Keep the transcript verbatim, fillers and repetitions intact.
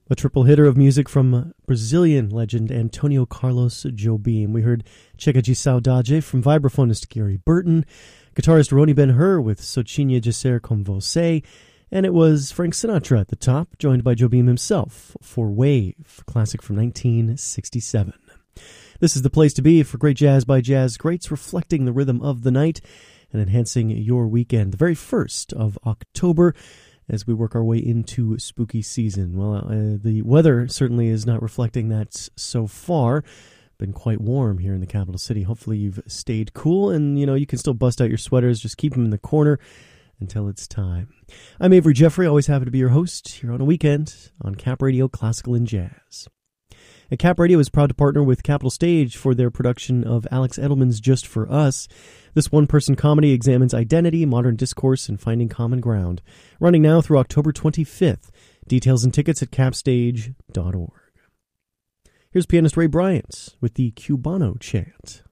A triple hitter of music from Brazilian legend Antonio Carlos Jobim. We heard Chega de Saudade from vibraphonist Gary Burton, guitarist Rony Ben-Hur with Sotinha de Ser Com Você, and it was Frank Sinatra at the top, joined by Jobim himself for Wave, a classic from nineteen sixty-seven. This is the place to be for great jazz by jazz greats, reflecting the rhythm of the night and enhancing your weekend. The very first of October, as we work our way into spooky season. Well, uh, the weather certainly is not reflecting that so far. Been quite warm here in the capital city. Hopefully you've stayed cool, and you know you can still bust out your sweaters. Just keep them in the corner until it's time. I'm Avery Jeffrey, always happy to be your host here on a weekend on Cap Radio Classical and Jazz. And Cap Radio is proud to partner with Capitol Stage for their production of Alex Edelman's Just for Us. This one-person comedy examines identity, modern discourse, and finding common ground. Running now through October twenty-fifth. Details and tickets at capstage dot org. Here's pianist Ray Bryant with the Cubano Chant.